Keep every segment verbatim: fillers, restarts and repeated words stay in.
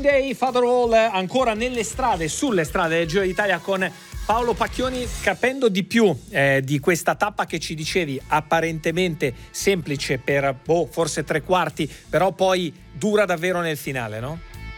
Green Day, Father All, ancora nelle strade, sulle strade del Giro d'Italia con Paolo Pacchioni, capendo di più eh, di questa tappa che ci dicevi apparentemente semplice per boh, forse tre quarti, però poi dura davvero nel finale, no?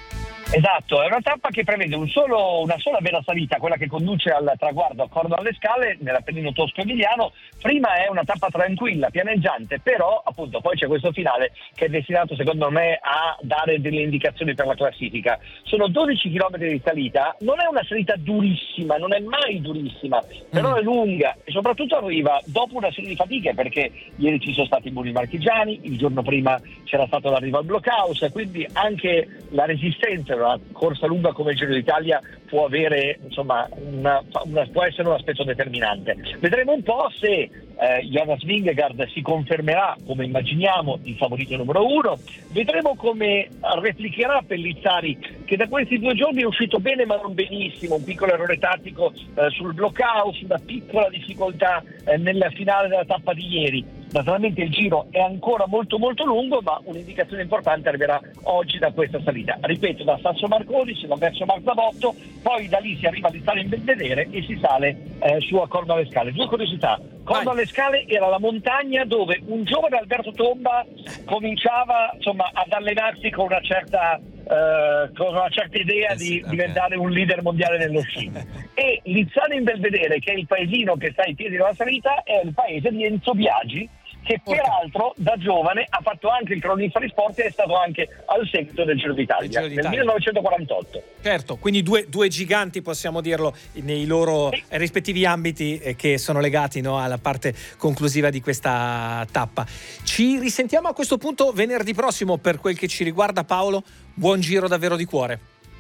Esatto, è una tappa che prevede un solo, una sola vera salita, quella che conduce al traguardo a Corno alle Scale nell'Appennino tosco-emiliano. Prima è una tappa tranquilla, pianeggiante, però appunto poi c'è questo finale che è destinato secondo me a dare delle indicazioni per la classifica. Sono dodici chilometri di salita, non è una salita durissima, non è mai durissima, però Mm. è lunga e soprattutto arriva dopo una serie di fatiche, perché ieri ci sono stati i muli marchigiani, il giorno prima c'era stato l'arrivo al blockhouse, quindi anche la resistenza una corsa lunga come il Giro d'Italia può avere, insomma, una, una, può essere un aspetto determinante. Vedremo un po' se eh, Jonas Vingegaard si confermerà, come immaginiamo, il favorito numero uno. Vedremo come replicherà Pellizzari, che da questi due giorni è uscito bene ma non benissimo, un piccolo errore tattico eh, sul blockhouse, una piccola difficoltà eh, nella finale della tappa di ieri. Naturalmente il giro è ancora molto molto lungo, ma un'indicazione importante arriverà oggi da questa salita. Ripeto, da Sasso Marconi si va verso Marzabotto, poi da lì si arriva a Stare in Belvedere e si sale eh, su a Corno alle Scale. Due curiosità: Corno alle Scale era la montagna dove un giovane Alberto Tomba cominciava, insomma, ad allenarsi con una certa Uh, con una certa idea eh sì, di okay. diventare un leader mondiale nello sci. E Lizzano in Belvedere, che è il paesino che sta ai piedi della salita, è il paese di Enzo Biagi, che peraltro da giovane ha fatto anche il Cronista Sport e è stato anche al seguito del Giro d'Italia, Giro d'Italia. nel millenovecentoquarantotto. Certo, quindi due, due giganti, possiamo dirlo, nei loro Sì. rispettivi ambiti eh, che sono legati, no, alla parte conclusiva di questa tappa. Ci risentiamo a questo punto venerdì prossimo per quel che ci riguarda, Paolo. Buon giro davvero di cuore.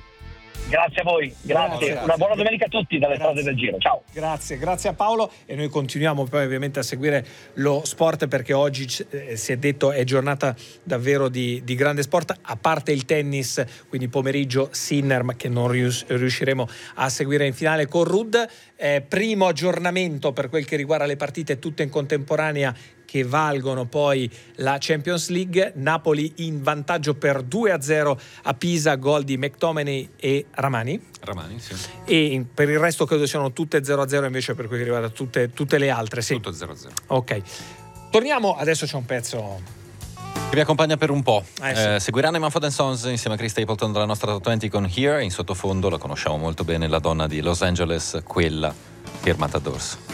Grazie a voi, grazie. Grazie, Una grazie. buona domenica a tutti dalle Grazie. strade del Giro. Ciao. Grazie, grazie a Paolo, e noi continuiamo poi ovviamente a seguire lo sport, perché oggi eh, si è detto è giornata davvero di, di grande sport, a parte il tennis, quindi pomeriggio Sinner, ma che non rius- riusciremo a seguire in finale con Rudd. Eh, primo aggiornamento per quel che riguarda le partite tutte in contemporanea che valgono poi la Champions League. Napoli in vantaggio per due a zero a Pisa, gol di McTominay e Ramani. Ramani, sì. E in- per il resto credo siano tutte zero a zero invece per quel che riguarda tutte, tutte le altre. Sì. Tutto zero a zero. Ok. Torniamo, adesso c'è un pezzo. Che vi accompagna per un po'. Eh, sì. Eh, seguiranno i Mumford and Sons insieme a Chris Stapleton della nostra Top venti con Here. In sottofondo la conosciamo molto bene, la donna di Los Angeles, quella per Matadors.